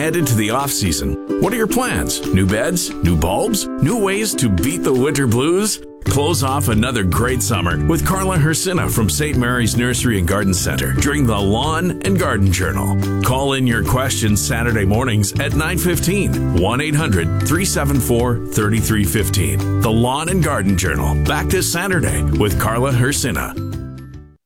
head into the off-season. What are your plans? New beds? New bulbs? New ways to beat the winter blues? Close off another great summer with Carla Hersina from St. Mary's Nursery and Garden Center during the Lawn and Garden Journal. Call in your questions Saturday mornings at 9:15. 1-800-374-3315. The Lawn and Garden Journal. Back to Saturday with Carla Hersina.